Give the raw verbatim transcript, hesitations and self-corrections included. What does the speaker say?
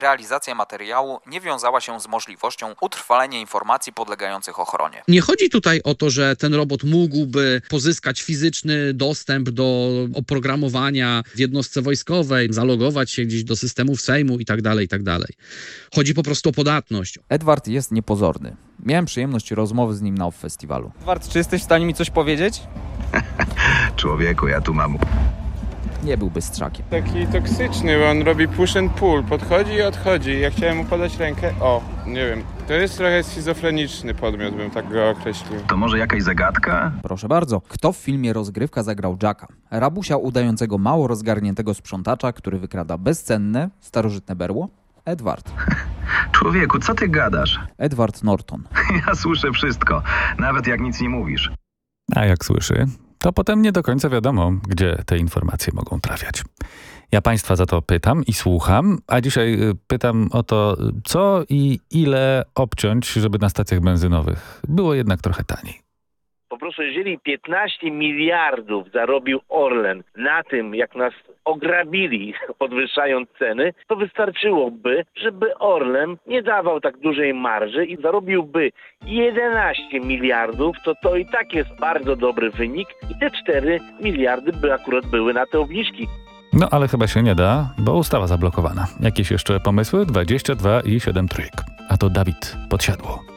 Realizacja materiału nie wiązała się z możliwością utrwalenia informacji podlegających ochronie. Nie chodzi tutaj o to, że ten robot mógłby pozyskać fizyczny dostęp do oprogramowania w jednostce wojskowej, zalogować się gdzieś do systemów Sejmu i tak dalej, i tak dalej. Chodzi po prostu o podatność. Edward jest niepozorny. Miałem przyjemność rozmowy z nim na O F F Festiwalu. Edward, czy jesteś w stanie mi coś powiedzieć? Człowieku, ja tu mam... Nie był bystrzakiem. Taki toksyczny, bo on robi push and pull, podchodzi i odchodzi. Ja chciałem mu podać rękę, o, nie wiem. To jest trochę schizofreniczny podmiot, bym tak go określił. To może jakaś zagadka? Proszę bardzo. Kto w filmie Rozgrywka zagrał Jacka? Rabusia udającego mało rozgarniętego sprzątacza, który wykrada bezcenne, starożytne berło? Edward. Człowieku, co ty gadasz? Edward Norton. Ja słyszę wszystko, nawet jak nic nie mówisz. A jak słyszy, to potem nie do końca wiadomo, gdzie te informacje mogą trafiać. Ja Państwa za to pytam i słucham, a dzisiaj pytam o to, co i ile obciąć, żeby na stacjach benzynowych było jednak trochę taniej. Po prostu jeżeli piętnaście miliardów zarobił Orlen na tym, jak nas ograbili, podwyższając ceny, to wystarczyłoby, żeby Orlen nie dawał tak dużej marży i zarobiłby jedenaście miliardów, to to i tak jest bardzo dobry wynik i te cztery miliardy by akurat były na te obniżki. No ale chyba się nie da, bo ustawa zablokowana. Jakieś jeszcze pomysły? dwadzieścia dwa i siedem trójek. A to Dawid Podsiadło.